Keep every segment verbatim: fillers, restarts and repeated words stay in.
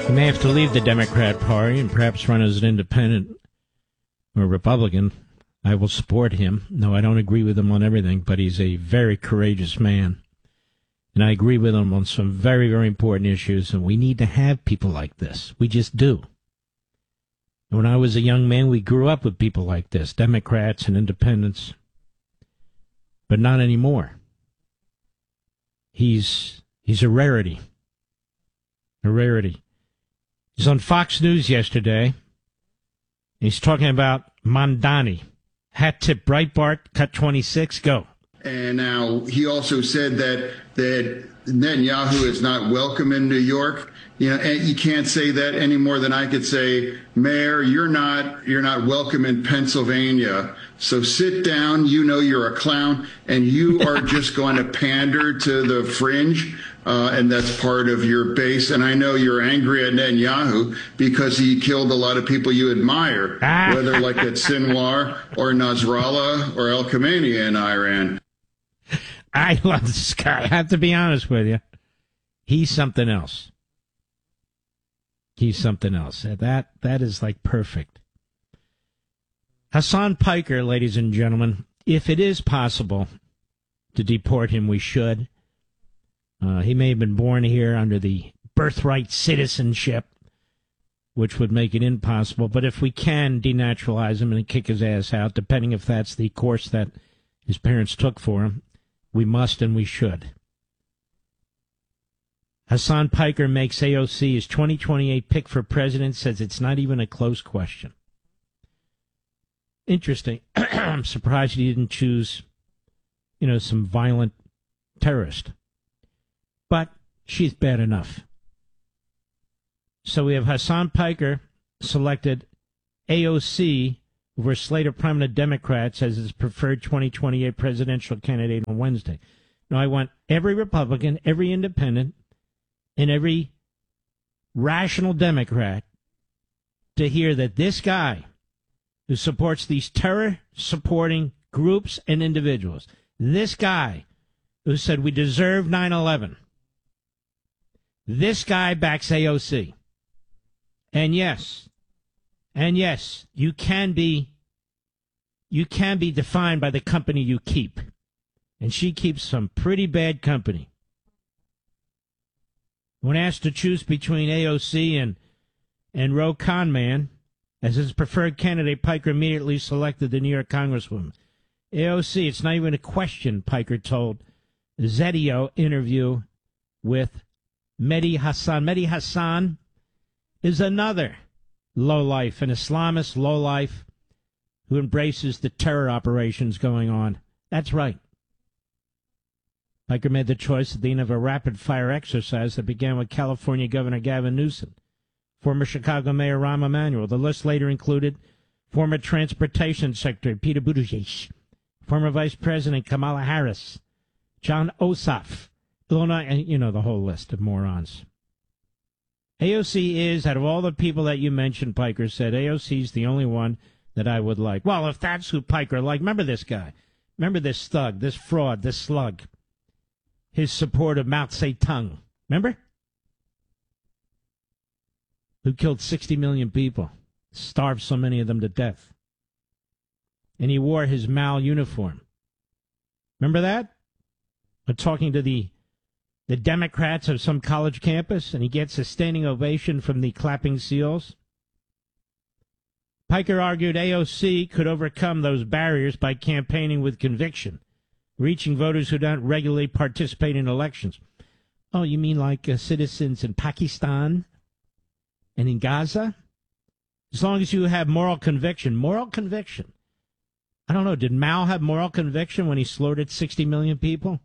He may have to leave the Democrat Party and perhaps run as an independent or Republican. I will support him. No, I don't agree with him on everything, but he's a very courageous man. And I agree with him on some very, very important issues, and we need to have people like this. We just do. And when I was a young man, we grew up with people like this, Democrats and independents, but not anymore. He's he's a rarity. A rarity. He's on Fox News yesterday. He's talking about Mamdani. Hat tip Breitbart, cut twenty-six, go. And now he also said that that Netanyahu is not welcome in New York. You know, and you can't say that any more than I could say, Mayor, you're not you're not welcome in Pennsylvania. So sit down. You know you're a clown, and you are just going to pander to the fringe. Uh, and that's part of your base. And I know you're angry at Netanyahu because he killed a lot of people you admire, whether like at Sinwar or Nasrallah or El Khamenei in Iran. I love this guy. I have to be honest with you. He's something else. He's something else. That That is like perfect. Hassan Piker, ladies and gentlemen, if it is possible to deport him, we should. Uh, he may have been born here under the birthright citizenship, which would make it impossible. But if we can denaturalize him and kick his ass out, depending if that's the course that his parents took for him, we must and we should. Hassan Piker makes A O C his twenty twenty-eight pick for president, says it's not even a close question. Interesting. I'm surprised he didn't choose, you know, some violent terrorist. But she's bad enough. So we have Hassan Piker selected A O C over a slate of prominent Democrats as his preferred twenty twenty-eight presidential candidate on Wednesday. Now, I want every Republican, every independent, and every rational Democrat to hear that this guy who supports these terror-supporting groups and individuals, this guy who said we deserve nine eleven, this guy backs A O C. And yes, and yes, you can be, you can be defined by the company you keep. And she keeps some pretty bad company. When asked to choose between A O C and, and Ro Khanman as his preferred candidate, Piker immediately selected the New York Congresswoman. A O C, it's not even a question, Piker told the Zeddio interview with Mehdi Hassan. Mehdi Hassan is another lowlife, an Islamist lowlife who embraces the terror operations going on. That's right. Piker made the choice at the end of a rapid-fire exercise that began with California Governor Gavin Newsom, former Chicago Mayor Rahm Emanuel. The list later included former Transportation Secretary Peter Buttigieg, former Vice President Kamala Harris, John Ossoff, Illinois, and you know the whole list of morons. A O C is, out of all the people that you mentioned, Piker said, A O C is the only one that I would like. Well, if that's who Piker liked, remember this guy. Remember this thug, this fraud, this slug. His support of Mao Zedong. Remember? Who killed sixty million people, starved so many of them to death. And he wore his Mao uniform. Remember that? But talking to the the Democrats of some college campus, and he gets a standing ovation from the clapping seals. Piker argued A O C could overcome those barriers by campaigning with conviction, reaching voters who don't regularly participate in elections. Oh, you mean like uh, citizens in Pakistan and in Gaza? As long as you have moral conviction. Moral conviction. I don't know, did Mao have moral conviction when he slaughtered sixty million people?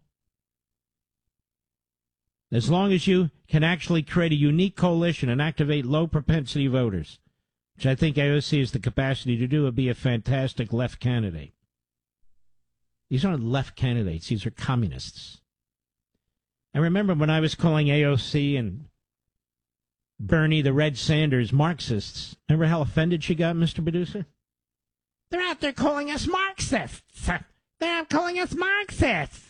As long as you can actually create a unique coalition and activate low-propensity voters, which I think A O C has the capacity to do, would be a fantastic left candidate. These aren't left candidates. These are communists. I remember when I was calling A O C and Bernie the Red Sanders Marxists. Remember how offended she got, Mister Producer? They're out there calling us Marxists. They're out calling us Marxists.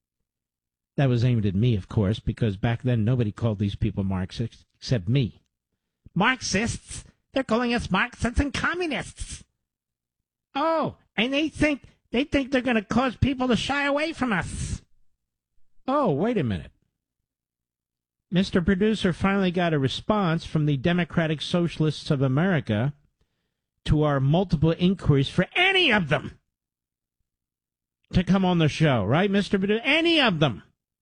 That was aimed at me, of course, because back then nobody called these people Marxists except me. Marxists. They're calling us Marxists and communists. Oh, and they think they think they're going to cause people to shy away from us. Oh, wait a minute. Mister Producer finally got a response from the Democratic Socialists of America to our multiple inquiries for any of them to come on the show, right, Mister Producer? Any of them.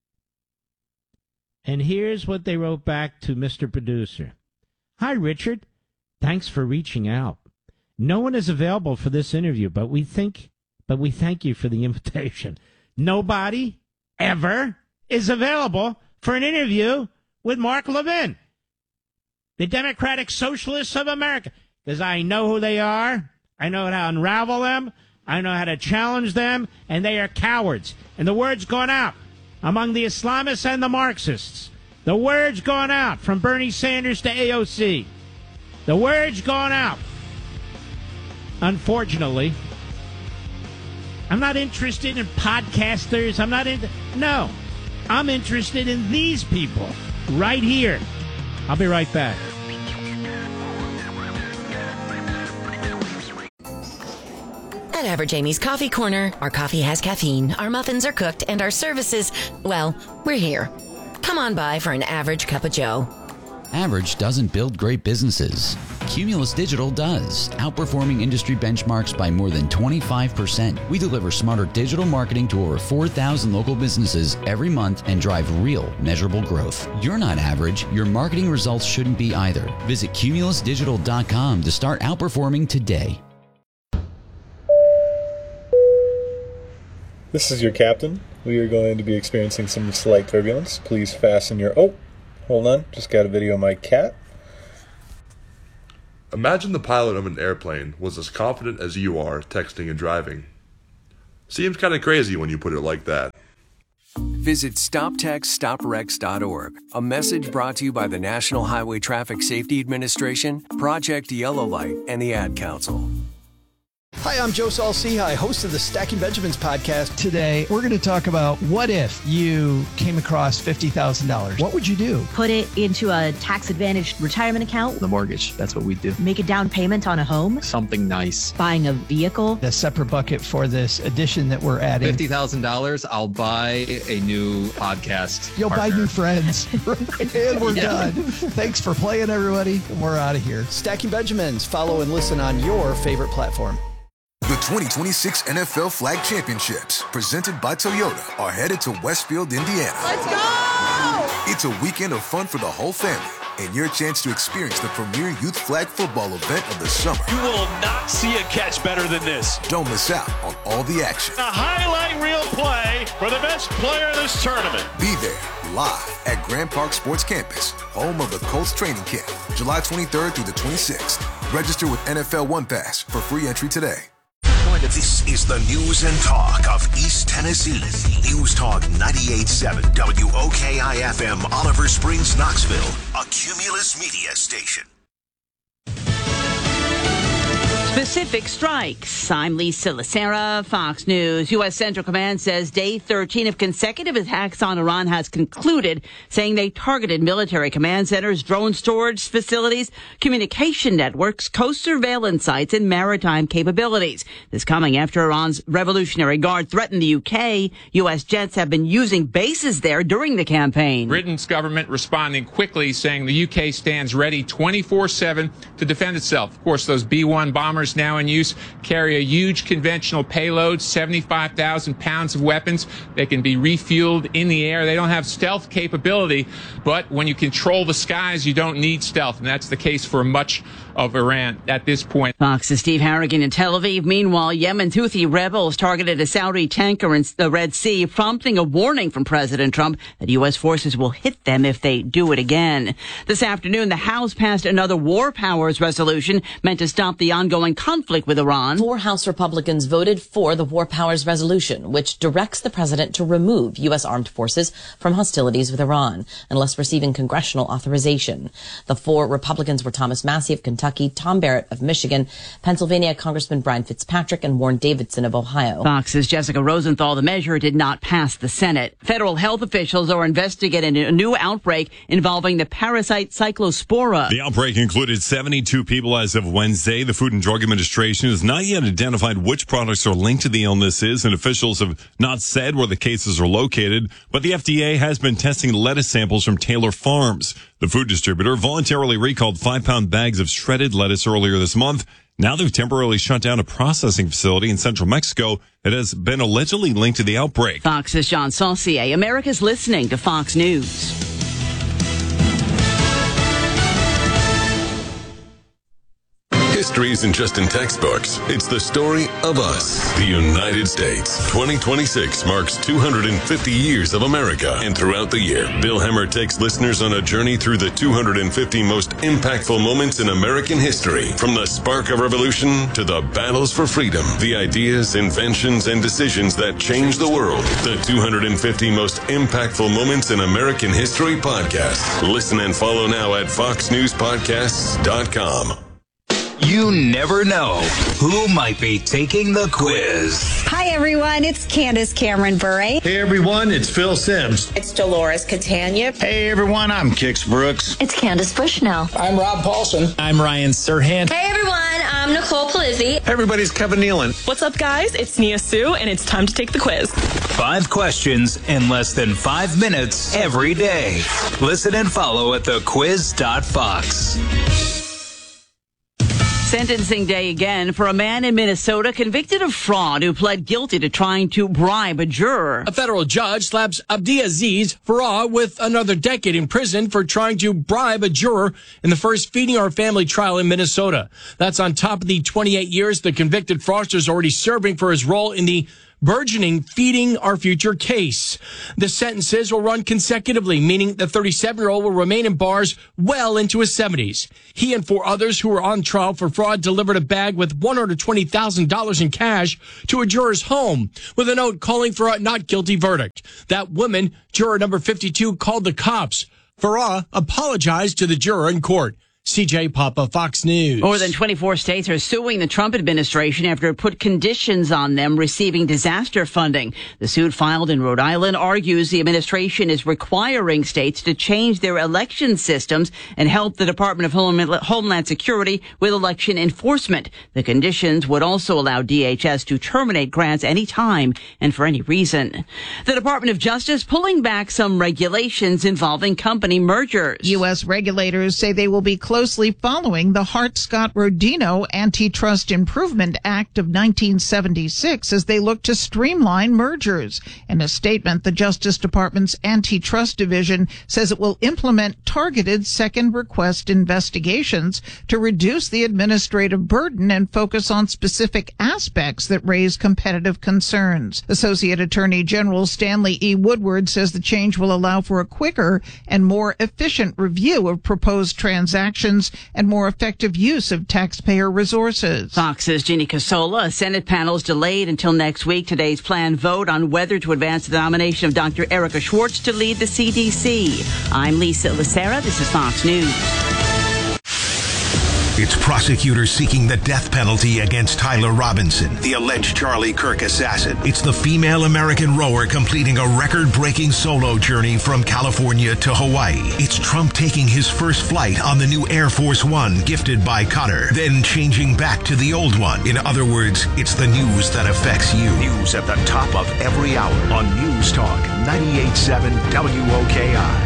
And here's what they wrote back to Mister Producer. Hi, Richard. Thanks for reaching out. No one is available for this interview, but we think, but we thank you for the invitation. Nobody ever is available for an interview with Mark Levin, the Democratic Socialists of America, because I know who they are. I know how to unravel them. I know how to challenge them, and they are cowards. And the word's gone out among the Islamists and the Marxists. The word's gone out from Bernie Sanders to A O C. The word's gone out. Unfortunately, I'm not interested in podcasters. I'm not in. No, I'm interested in these people right here. I'll be right back. At Average Amy's Coffee Corner, our coffee has caffeine, our muffins are cooked, and our services, well, we're here. Come on by for an average cup of joe. Average doesn't build great businesses. Cumulus Digital does, outperforming industry benchmarks by more than twenty-five percent. We deliver smarter digital marketing to over four thousand local businesses every month and drive real, measurable growth. You're not average. Your marketing results shouldn't be either. Visit cumulus digital dot com to start outperforming today. This is your captain. We are going to be experiencing some slight turbulence. Please fasten your... Oh, hold on. Just got a video of my cat. Imagine the pilot of an airplane was as confident as you are texting and driving. Seems kind of crazy when you put it like that. Visit stop text stop wrecks dot org. A message brought to you by the National Highway Traffic Safety Administration, Project Yellow Light, and the Ad Council. Hi, I'm Joe Saul-Sehy, host of the Stacking Benjamins podcast. Today, we're going to talk about what if you came across fifty thousand dollars. What would you do? Put it into a tax-advantaged retirement account. The mortgage, that's what we do. Make a down payment on a home. Something nice. Buying a vehicle. A separate bucket for this addition that we're adding. fifty thousand dollars, I'll buy a new podcast You'll partner. buy new friends. And we're Yeah. done. Thanks for playing, everybody. We're out of here. Stacking Benjamins. Follow and listen on your favorite platform. The twenty twenty-six N F L Flag Championships, presented by Toyota, are headed to Westfield, Indiana. Let's go! It's a weekend of fun for the whole family and your chance to experience the premier youth flag football event of the summer. You will not see a catch better than this. Don't miss out on all the action. A highlight reel play for the best player in this tournament. Be there live at Grand Park Sports Campus, home of the Colts training camp, July twenty-third through the twenty-sixth. Register with N F L One Pass for free entry today. This is the news and talk of East Tennessee. News Talk ninety-eight point seven W O K I F M, Oliver Springs, Knoxville, a Cumulus Media station. Specific strikes. I'm Lisa Lacera, Fox News. U S. Central Command says day thirteen of consecutive attacks on Iran has concluded, saying they targeted military command centers, drone storage facilities, communication networks, coast surveillance sites, and maritime capabilities. This coming after Iran's Revolutionary Guard threatened the U K. U S jets have been using bases there during the campaign. Britain's government responding quickly, saying the U K stands ready twenty-four seven to defend itself. Of course, those B one bombers now in use carry a huge conventional payload, seventy-five thousand pounds of weapons. They can be refueled in the air. They don't have stealth capability, but when you control the skies, you don't need stealth, and that's the case for much of Iran at this point. Fox's Steve Harrigan in Tel Aviv. Meanwhile, Yemen's Houthi rebels targeted a Saudi tanker in the Red Sea, prompting a warning from President Trump that U S forces will hit them if they do it again. This afternoon, the House passed another war powers resolution meant to stop the ongoing ongoing conflict with Iran. Four House Republicans voted for the War Powers Resolution, which directs the president to remove U S armed forces from hostilities with Iran, unless receiving congressional authorization. The four Republicans were Thomas Massie of Kentucky, Tom Barrett of Michigan, Pennsylvania Congressman Brian Fitzpatrick, and Warren Davidson of Ohio. Fox's Jessica Rosenthal. The measure did not pass the Senate. Federal health officials are investigating a new outbreak involving the parasite cyclospora. The outbreak included seventy-two people as of Wednesday. The Food and Drug Administration has not yet identified which products are linked to the illnesses, and officials have not said where the cases are located, but the F D A has been testing lettuce samples from Taylor Farms. The food distributor voluntarily recalled five-pound bags of shredded lettuce earlier this month. Now they've temporarily shut down a processing facility in central Mexico that has been allegedly linked to the outbreak. Fox's John Saucier. America's listening to Fox News. History isn't just in textbooks. It's the story of us, the United States. twenty twenty-six marks two hundred fifty years of America. And throughout the year, Bill Hemmer takes listeners on a journey through the two hundred fifty most impactful moments in American history. From the spark of revolution to the battles for freedom, the ideas, inventions, and decisions that changed the world. The two hundred fifty most impactful moments in American history podcast. Listen and follow now at fox news podcasts dot com. You never know who might be taking the quiz. Hi, everyone. It's Candace Cameron Bure. Hey, everyone. It's Phil Sims. It's Dolores Catania. Hey, everyone. I'm Kix Brooks. It's Candace Bushnell. I'm Rob Paulson. I'm Ryan Serhant. Hey, everyone. I'm Nicole Palizzi. Everybody's Kevin Nealon. What's up, guys? It's Nia Sue, and it's time to take the quiz. Five questions in less than five minutes every day. Listen and follow at the quiz dot fox. Sentencing day again for a man in Minnesota convicted of fraud who pled guilty to trying to bribe a juror. A federal judge slaps Abdiaziz Farah with another decade in prison for trying to bribe a juror in the first Feeding Our Family trial in Minnesota. That's on top of the twenty-eight years the convicted fraudster is already serving for his role in the burgeoning Feeding Our Future case. The sentences will run consecutively, meaning the thirty-seven-year-old will remain in bars well into his seventies. He and four others who were on trial for fraud delivered a bag with one hundred twenty thousand dollars in cash to a juror's home with a note calling for a not guilty verdict. That woman, juror number fifty-two, called the cops. Farah apologized to the juror in court. C J Papa, Fox News. More than twenty-four states are suing the Trump administration after it put conditions on them receiving disaster funding. The suit filed in Rhode Island argues the administration is requiring states to change their election systems and help the Department of Homeland Security with election enforcement. The conditions would also allow D H S to terminate grants anytime and for any reason. The Department of Justice pulling back some regulations involving company mergers. U S regulators say they will be closely following the Hart-Scott-Rodino Antitrust Improvement Act of nineteen seventy-six as they look to streamline mergers. In a statement, the Justice Department's Antitrust Division says it will implement targeted second request investigations to reduce the administrative burden and focus on specific aspects that raise competitive concerns. Associate Attorney General Stanley E. Woodward says the change will allow for a quicker and more efficient review of proposed transactions and more effective use of taxpayer resources. Fox's Jeannie Casola. A Senate panel is delayed until next week. Today's planned vote on whether to advance the nomination of Doctor Erica Schwartz to lead the C D C. I'm Lisa Lacera. This is Fox News. It's prosecutors seeking the death penalty against Tyler Robinson, the alleged Charlie Kirk assassin. It's the female American rower completing a record-breaking solo journey from California to Hawaii. It's Trump taking his first flight on the new Air Force One gifted by Qatar, then changing back to the old one. In other words, it's the news that affects you. News at the top of every hour on News Talk ninety-eight point seven W O K I.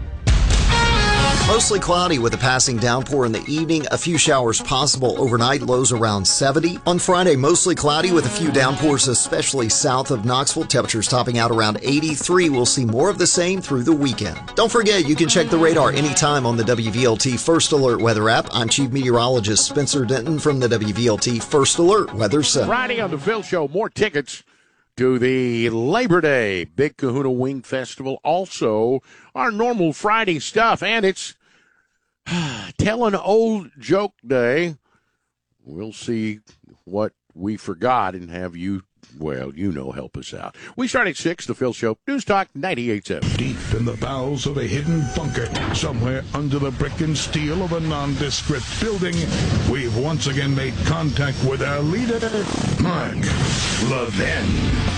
Mostly cloudy with a passing downpour in the evening. A few showers possible overnight, lows around seventy. On Friday, mostly cloudy with a few downpours, especially south of Knoxville. Temperatures topping out around eighty-three. We'll see more of the same through the weekend. Don't forget, you can check the radar anytime on the W V L T First Alert Weather app. I'm Chief Meteorologist Spencer Denton from the W V L T First Alert Weather Center. Friday on the Phil Show, more tickets to the Labor Day Big Kahuna Wing Festival. Also, our normal Friday stuff, and it's Tell an Old Joke Day. we'll see what we forgot and have you, well, you know, help us out. We start at six, The Phil Show, News Talk ninety-eight point seven. Deep in the bowels of a hidden bunker, somewhere under the brick and steel of a nondescript building, we've once again made contact with our leader, Mark Levin.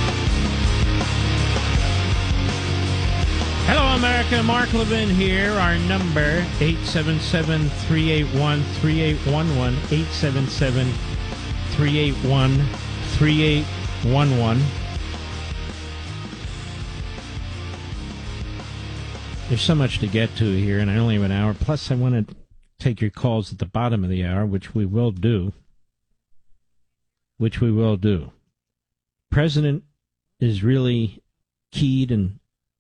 Hello, America. Mark Levin here. Our number, eight seven seven, three eight one, three eight one one, eight seven seven, three eight one, three eight one one. There's so much to get to here, and I only have an hour. Plus, I want to take your calls at the bottom of the hour, which we will do. Which we will do. President is really keyed and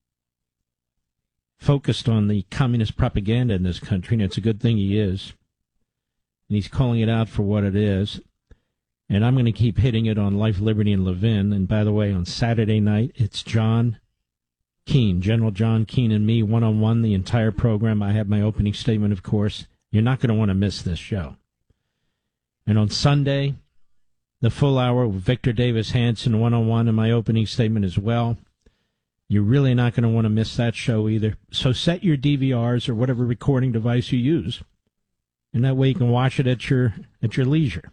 focused on the communist propaganda in this country, and it's a good thing he is. And he's calling it out for what it is. And I'm going to keep hitting it on Life, Liberty, and Levin. And by the way, on Saturday night, it's John Keane, General John Keane and me, one-on-one, the entire program. I have my opening statement, of course. You're not going to want to miss this show. And on Sunday, the full hour with Victor Davis Hanson, one-on-one, and my opening statement as well. You're really not going to want to miss that show either. So set your D V Rs or whatever recording device you use, and that way you can watch it at your at your leisure.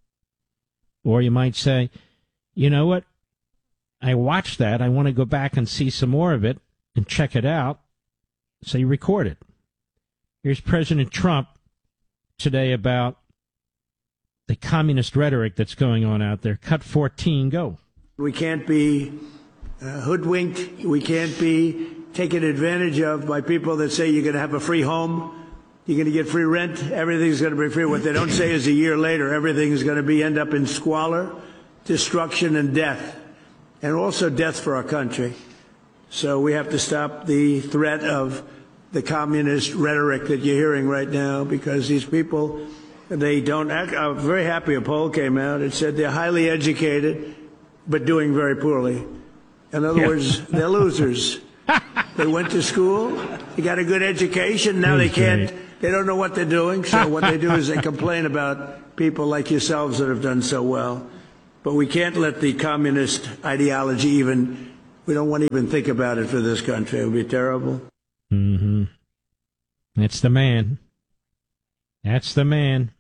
Or you might say, you know what? I watched that. I want to go back and see some more of it and check it out. So you record it. Here's President Trump today about the communist rhetoric that's going on out there. Cut fourteen, go. We can't be Uh, hoodwinked. We can't be taken advantage of by people that say you're going to have a free home, you're going to get free rent, everything's going to be free. What they don't say is a year later, everything is going to be end up in squalor, destruction, and death, and also death for our country. So we have to stop the threat of the communist rhetoric that you're hearing right now, because these people, they don't act. I'm very happy a poll came out. It said they're highly educated, but doing very poorly. In other yeah. words, they're losers. They went to school, they got a good education, now they can't, they don't know what they're doing, so what they do is they complain about people like yourselves that have done so well. But we can't let the communist ideology even, we don't want to even think about it for this country. It would be terrible. Mm-hmm. That's the man. That's the man.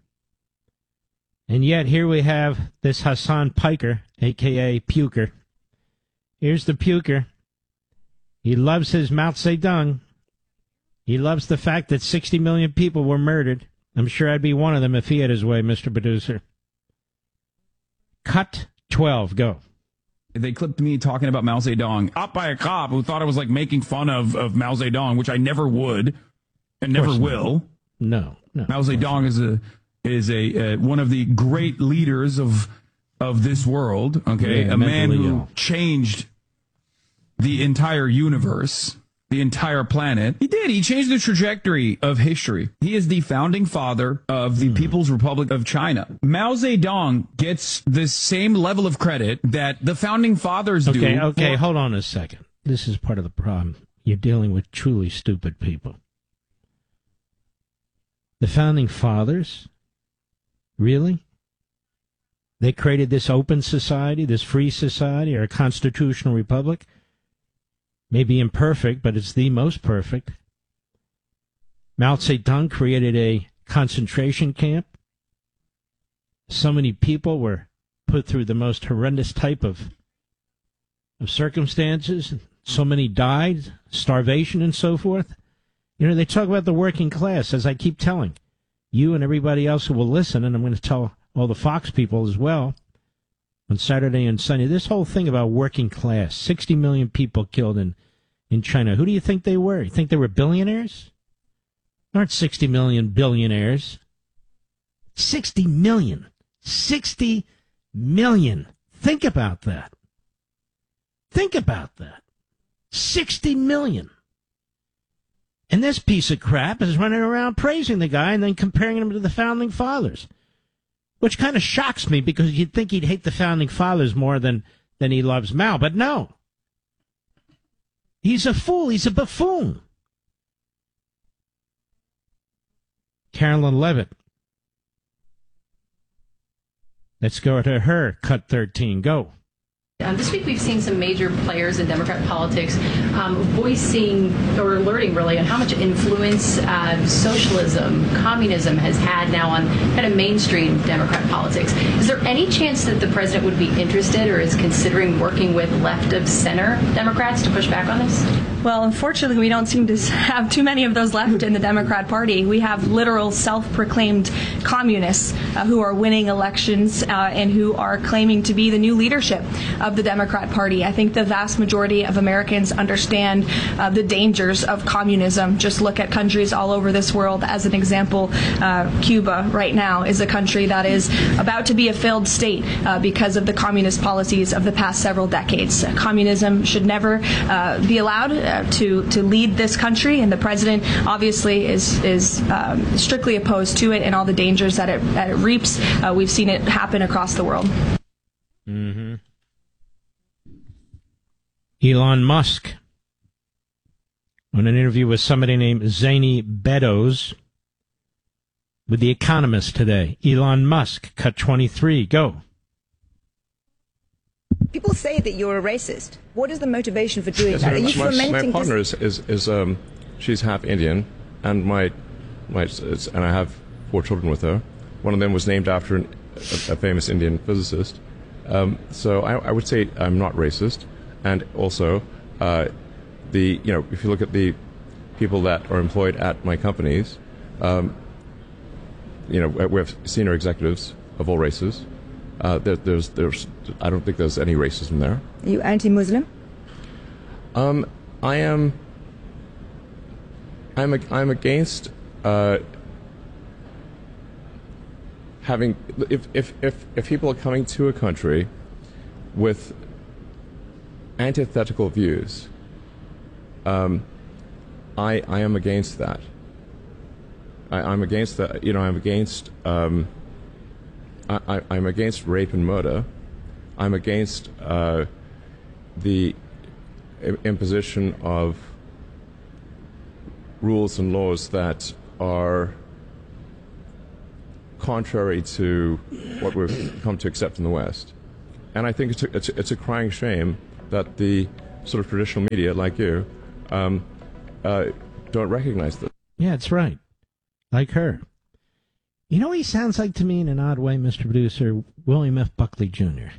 And yet here we have this Hassan Piker, a k a. Puker. Here's the puker. He loves his Mao Zedong. He loves the fact that sixty million people were murdered. I'm sure I'd be one of them if he had his way, Mister Producer. Cut twelve, go. They clipped me talking about Mao Zedong, up by a cop who thought I was like making fun of, of Mao Zedong, which I never would and never will. No, no. Mao Zedong is a is a uh, one of the great leaders of of this world, okay? Yeah, a man who ill. changed the entire universe, the entire planet. He did. He changed the trajectory of history. He is the founding father of the mm. People's Republic of China. Mao Zedong gets the same level of credit that the founding fathers okay, do. Okay, okay, hold on a second. This is part of the problem. You're dealing with truly stupid people. The founding fathers? Really? They created this open society, this free society, or a constitutional republic. Maybe imperfect, but it's the most perfect. Mao Zedong created a concentration camp. So many people were put through the most horrendous type of, of circumstances. So many died, starvation and so forth. You know, they talk about the working class, as I keep telling you and everybody else who will listen, and I'm going to tell all the Fox people as well, on Saturday and Sunday, this whole thing about working class, sixty million people killed in, in China. Who do you think they were? You think they were billionaires? Aren't sixty million billionaires? sixty million. sixty million. Think about that. Think about that. sixty million. And this piece of crap is running around praising the guy and then comparing him to the founding fathers. Which kind of shocks me, because you'd think he'd hate the founding fathers more than, than he loves Mao. But no. He's a fool. He's a buffoon. Carolyn Levitt Let's go to her. Cut thirteen. Go. Um, this week we've seen some major players in Democrat politics um, voicing or alerting really on how much influence uh, socialism, communism has had now on kind of mainstream Democrat politics. Is there any chance that the president would be interested or is considering working with left of center Democrats to push back on this? Well, unfortunately, we don't seem to have too many of those left in the Democrat Party. We have literal self-proclaimed communists uh, who are winning elections uh, and who are claiming to be the new leadership of the Democrat Party. I think the vast majority of Americans understand uh, the dangers of communism. Just look at countries all over this world. As an example, uh, Cuba right now is a country that is about to be a failed state uh, because of the communist policies of the past several decades. Uh, communism should never uh, be allowed uh, to to lead this country, and the president obviously is is um, strictly opposed to it and all the dangers that it, that it reaps. Uh, we've seen it happen across the world. Mm-hmm. Elon Musk, on an interview with somebody named Zany Beddoes with The Economist today. Elon Musk, cut twenty-three, go. People say that you're a racist. What is the motivation for doing yes, that? Are you my, fomenting my partner this? is, is, is um, she's half Indian, and my, my it's, and I have four children with her. One of them was named after an, a, a famous Indian physicist. Um, so I, I would say I'm not racist. And also, uh, the you know, if you look at the people that are employed at my companies, um, you know, we have senior executives of all races. Uh, there, there's, there's, I don't think there's any racism there. Are you anti-Muslim? Um, I am. I'm. A, I'm against uh, having. If, if if if people are coming to a country with antithetical views, um, I I am against that. I, I'm against that. You know, I'm against. Um, I, I, I'm against rape and murder. I'm against uh, the imposition of rules and laws that are contrary to what we've come to accept in the West. And I think it's a, it's a, it's a crying shame that the sort of traditional media, like you, um, uh, don't recognize this. Yeah, it's right. Like her. You know what he sounds like to me in an odd way, Mister Producer? William F. Buckley Junior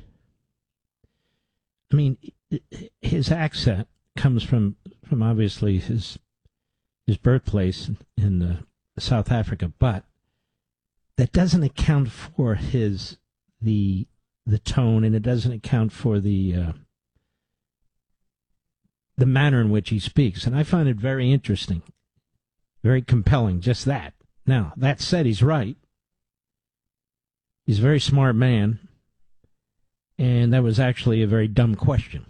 I mean, his accent comes from, from obviously his his birthplace in uh, South Africa, but that doesn't account for his the the tone, and it doesn't account for the uh, the manner in which he speaks. And I find it very interesting, very compelling. Just that. Now, that said, he's right. He's a very smart man, and that was actually a very dumb question.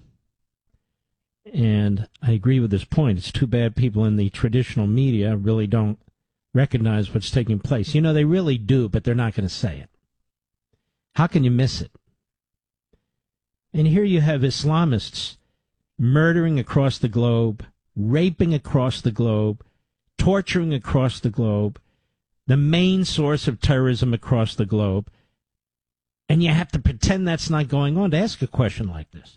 And I agree with his point. It's too bad people in the traditional media really don't recognize what's taking place. You know, they really do, but they're not going to say it. How can you miss it? And here you have Islamists murdering across the globe, raping across the globe, torturing across the globe, the main source of terrorism across the globe. And you have to pretend that's not going on to ask a question like this.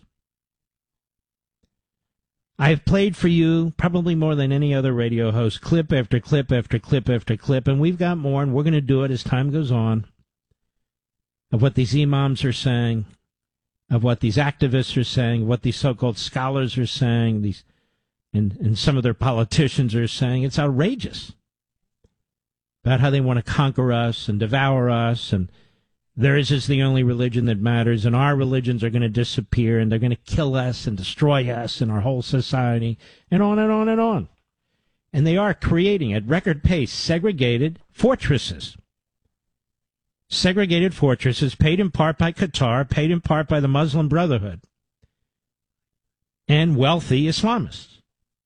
I have played for you, probably more than any other radio host, clip after clip after clip after clip, and we've got more, and we're going to do it as time goes on, of what these imams are saying, of what these activists are saying, what these so-called scholars are saying, these, and, and some of their politicians are saying. It's outrageous about how they want to conquer us and devour us, and theirs is the only religion that matters, and our religions are going to disappear, and they're going to kill us and destroy us and our whole society, and on and on and on. And they are creating, at record pace, segregated fortresses. Segregated fortresses paid in part by Qatar, paid in part by the Muslim Brotherhood, and wealthy Islamists.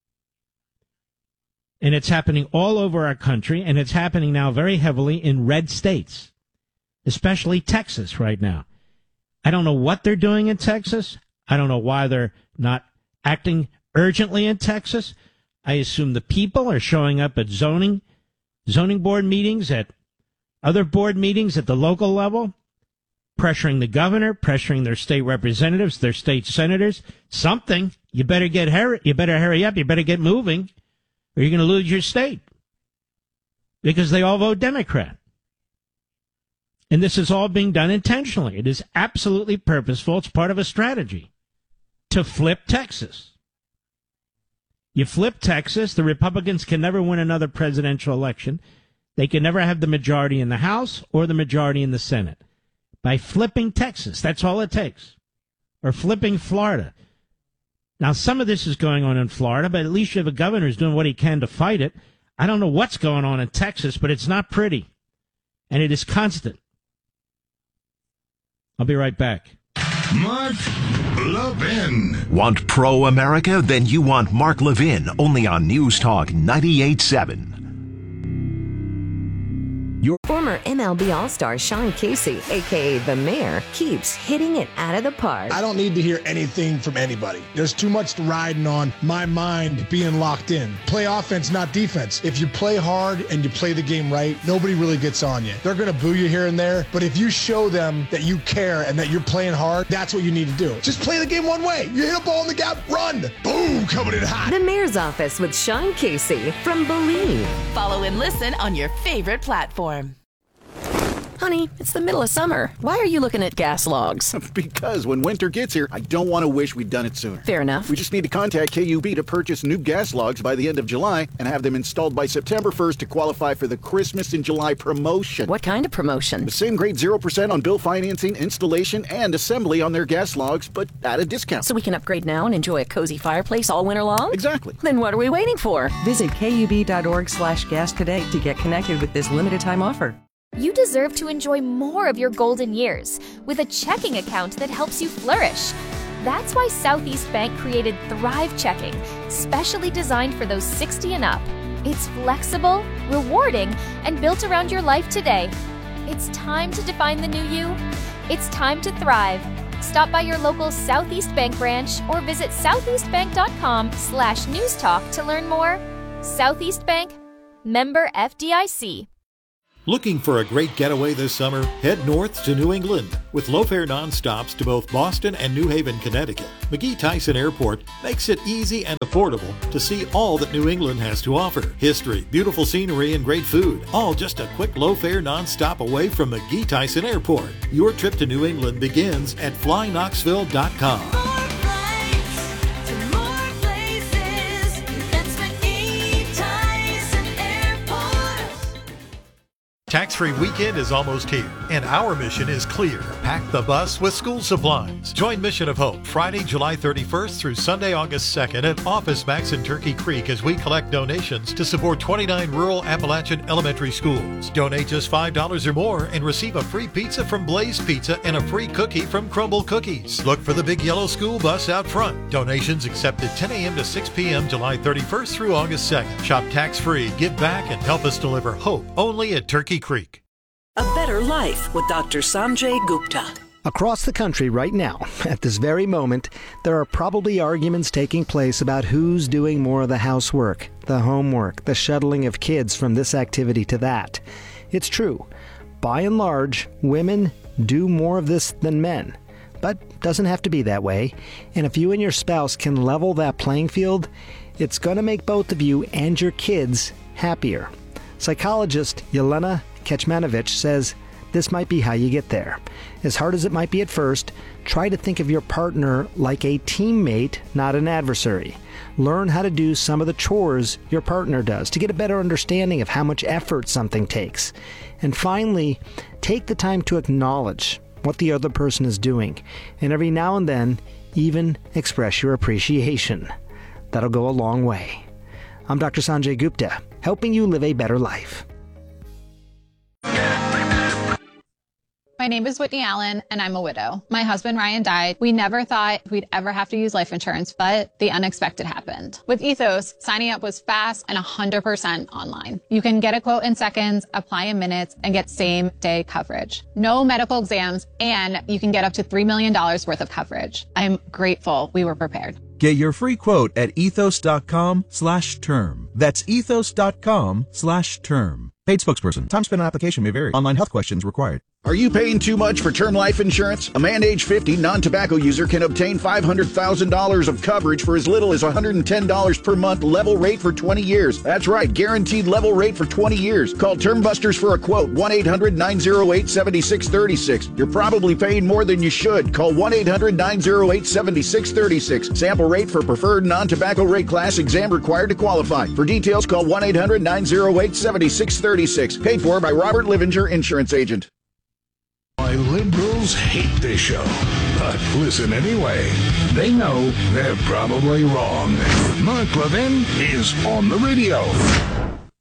And it's happening all over our country, and it's happening now very heavily in red states, especially Texas right now. I don't know what they're doing in Texas. I don't know why they're not acting urgently in Texas. I assume the people are showing up at zoning, zoning board meetings, at other board meetings at the local level, pressuring the governor, pressuring their state representatives, their state senators, something. You better get hurry, you better hurry up, you better get moving, or you're going to lose your state. Because they all vote Democrat. And this is all being done intentionally. It is absolutely purposeful. It's part of a strategy to flip Texas. You flip Texas, the Republicans can never win another presidential election. They can never have the majority in the House or the majority in the Senate. By flipping Texas, that's all it takes. Or flipping Florida. Now, some of this is going on in Florida, but at least you have a governor who's doing what he can to fight it. I don't know what's going on in Texas, but it's not pretty. And it is constant. I'll be right back. Mark Levin. Want pro-America? Then you want Mark Levin, only on News Talk ninety-eight point seven. Your former M L B All-Star Sean Casey, a k a. The Mayor, keeps hitting it out of the park. I don't need to hear anything from anybody. There's too much riding on my mind being locked in. Play offense, not defense. If you play hard and you play the game right, nobody really gets on you. They're going to boo you here and there, but if you show them that you care and that you're playing hard, that's what you need to do. Just play the game one way. You hit a ball in the gap, run. Boom, coming in hot. The Mayor's Office with Sean Casey from Believe. Follow and listen on your favorite platform. Honey, it's the middle of summer. Why are you looking at gas logs? Because when winter gets here, I don't want to wish we'd done it sooner. Fair enough. We just need to contact K U B to purchase new gas logs by the end of July and have them installed by September first to qualify for the Christmas in July promotion. What kind of promotion? The same grade zero percent on bill financing, installation, and assembly on their gas logs, but at a discount. So we can upgrade now and enjoy a cozy fireplace all winter long? Exactly. Then what are we waiting for? Visit kub.org slash gas today to get connected with this limited time offer. You deserve to enjoy more of your golden years with a checking account that helps you flourish. That's why Southeast Bank created Thrive Checking, specially designed for those sixty and up. It's flexible, rewarding, and built around your life today. It's time to define the new you. It's time to thrive. Stop by your local Southeast Bank branch or visit southeastbank.com slash newstalk to learn more. Southeast Bank, member F D I C. Looking for a great getaway this summer? Head north to New England. With low-fare nonstops to both Boston and New Haven, Connecticut, McGee-Tyson Airport makes it easy and affordable to see all that New England has to offer. History, beautiful scenery, and great food, all just a quick low-fare nonstop away from McGee-Tyson Airport. Your trip to New England begins at fly knoxville dot com. Tax-free weekend is almost here, and our mission is clear. Pack the bus with school supplies. Join Mission of Hope Friday, July thirty-first through Sunday, August second at Office Max in Turkey Creek as we collect donations to support twenty-nine rural Appalachian elementary schools. Donate just five dollars or more and receive a free pizza from Blaze Pizza and a free cookie from Crumble Cookies. Look for the big yellow school bus out front. Donations accepted ten a.m. to six p.m. July thirty-first through August second. Shop tax-free, give back, and help us deliver hope only at Turkey Creek. A better life with Doctor Sanjay Gupta. Across the country right now, at this very moment, there are probably arguments taking place about who's doing more of the housework, the homework, the shuttling of kids from this activity to that. It's true. By and large, women do more of this than men. But doesn't have to be that way. And if you and your spouse can level that playing field, it's going to make both of you and your kids happier. Psychologist Yelena Kecmanovic says this might be how you get there. As hard as it might be at first, try to think of your partner like a teammate, not an adversary. Learn how to do some of the chores your partner does to get a better understanding of how much effort something takes. And finally, take the time to acknowledge what the other person is doing, and every now and then, even express your appreciation. That'll go a long way. I'm Doctor Sanjay Gupta, helping you live a better life. My name is Whitney Allen, and I'm a widow. My husband, Ryan, died. We never thought we'd ever have to use life insurance, but the unexpected happened. With Ethos, signing up was fast and one hundred percent online. You can get a quote in seconds, apply in minutes, and get same-day coverage. No medical exams, and you can get up to three million dollars worth of coverage. I'm grateful we were prepared. Get your free quote at ethos.com slash term. That's ethos.com slash term. Paid spokesperson. Time spent on application may vary. Online health questions required. Are you paying too much for term life insurance? A man age fifty, non-tobacco user can obtain five hundred thousand dollars of coverage for as little as one hundred ten dollars per month, level rate for twenty years. That's right, guaranteed level rate for twenty years. Call Term Busters for a quote, one eight hundred nine oh eight seven six three six. You're probably paying more than you should. Call one eight hundred nine oh eight seven six three six. Sample rate for preferred non-tobacco rate class, exam required to qualify. For details, call one eight hundred nine oh eight seven six three six. Paid for by Robert Livinger, Insurance Agent. Why liberals hate this show, but listen anyway. They know they're probably wrong. Mark Levin is on the radio.